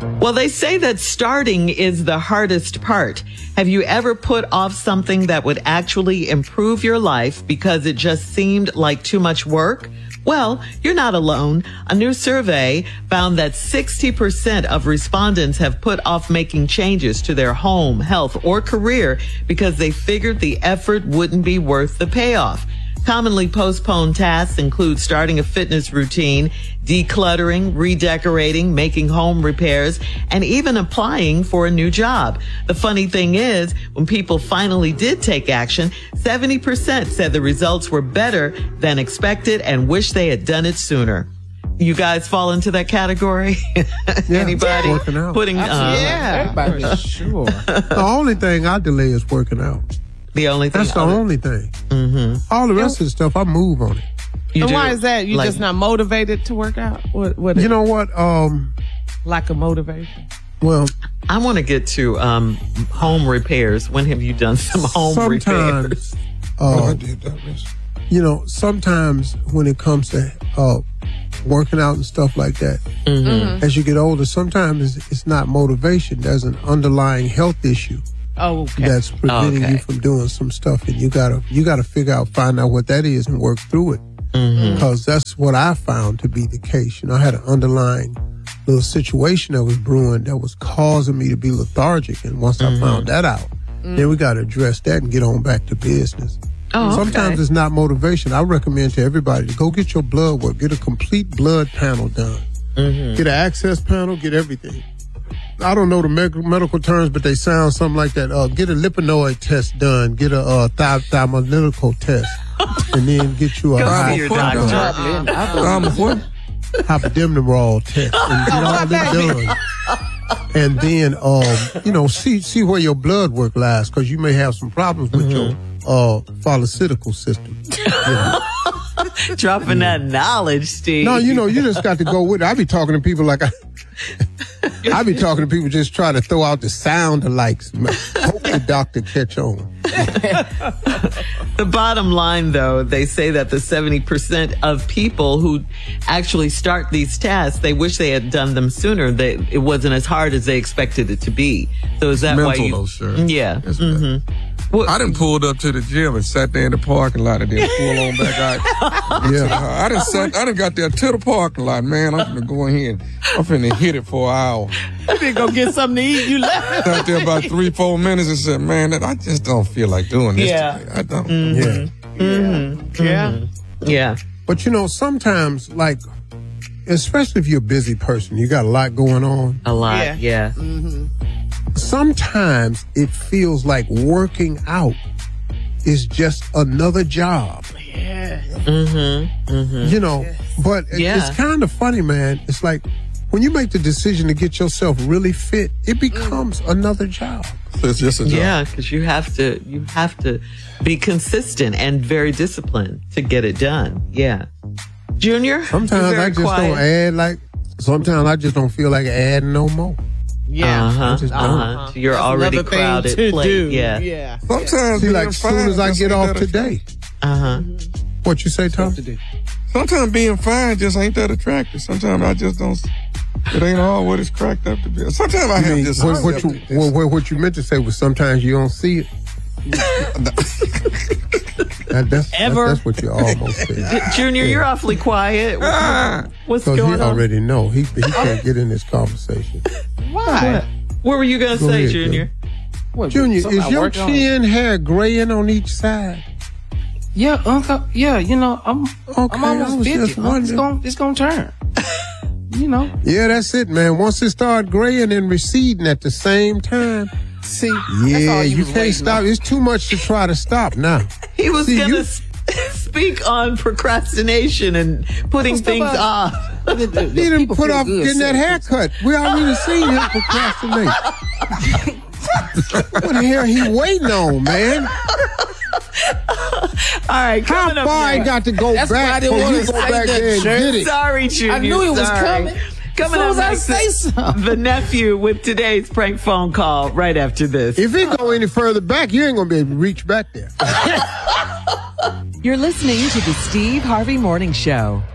Well, they say that starting is the hardest part. Have you ever put off something that would actually improve your life because it just seemed like too much work? Well, you're not alone. A new survey found that 60% of respondents have put off making changes to their home, health, or career because they figured the effort wouldn't be worth the payoff. Commonly postponed tasks include starting a fitness routine, decluttering, redecorating, making home repairs, and even applying for a new job. The funny thing is, when people finally did take action, 70% said the results were better than expected and wish they had done it sooner. You guys fall into that category? Anybody? Working out. Everybody. Sure. The only thing I delay is working out. The only thing. That's the only thing. Mm-hmm. All the rest of the stuff, I move on it. And why is that? You just not motivated to work out? What you know what? Lack of motivation. Well, I want to get to home repairs. When have you done some home repairs? I did that. You know, sometimes when it comes to working out and stuff like that, as you get older, sometimes it's not motivation. There's an underlying health issue. Oh, okay. That's preventing you from doing some stuff, and you gotta figure out, find out what that is, and work through it. Because that's what I found to be the case. You know, I had an underlying little situation that was brewing that was causing me to be lethargic, and once I found that out, then we got to address that and get on back to business. Sometimes it's not motivation. I recommend to everybody to go get your blood work, get a complete blood panel done, get an access panel, get everything. I don't know the medical terms, but they sound something like that. Get a lipinoid test done. Get a thymolytical test. And then get you a hypodermal test. And get all that done. And then, see where your blood work lies, because you may have some problems with your pharmaceutical system. You know? Dropping that knowledge, Steve. No, you just got to go with it. I be talking to people like I be talking to people just trying to throw out the sound alikes. Hope the doctor catch on. The bottom line, though, they say that the 70% of people who actually start these tasks, they wish they had done them sooner. It wasn't as hard as they expected it to be. So is that why you? Though, sir. Yeah. Well, I done pulled up to the gym and sat there in the parking lot and then pulled on back out. I done got there to the parking lot, man. I'm finna go in here and I'm finna hit it for an hour. You didn't go get something to eat. You left. Sat there about 3-4 minutes and said, man, I just don't feel like doing this today. I don't. Yeah. But sometimes, like, especially if you're a busy person, you got a lot going on. A lot, yeah. Sometimes it feels like working out is just another job. Yeah. But it's kind of funny, man. It's like when you make the decision to get yourself really fit, it becomes another job. So it's just a job. Yeah, because you have to be consistent and very disciplined to get it done. Yeah. Junior? Sometimes I just don't add sometimes I just don't feel like adding no more. Yeah. You're That's already crowded plate. Yeah. Sometimes as soon as I get off today. What you say, Tom? Sometimes being fine just ain't that attractive. Sometimes I just don't. It ain't all what it's cracked up to be. Sometimes I have this. What you meant to say was sometimes you don't see it. That's what you almost said. Junior, you're awfully quiet. What's going on? Because he already know. He can't get in this conversation. Why? What were you going to say, ahead, Junior? Junior, is your chin hair graying on each side? Yeah, Uncle. Yeah, I'm almost 50. It's gonna turn. Yeah, that's it, man. Once it start graying and receding at the same time. See, yeah, you can't stop. It's too much to try to stop now. He was going to speak on procrastination and putting things off. He didn't put off getting that haircut. We already seen him procrastinate. What the hell he waiting on, man? All right, how far I got to go back before you go back there and get it? Sorry, Junior. I knew it was coming. Coming up next, the nephew with today's prank phone call right after this. If it go any further back, you ain't going to be able to reach back there. You're listening to the Steve Harvey Morning Show.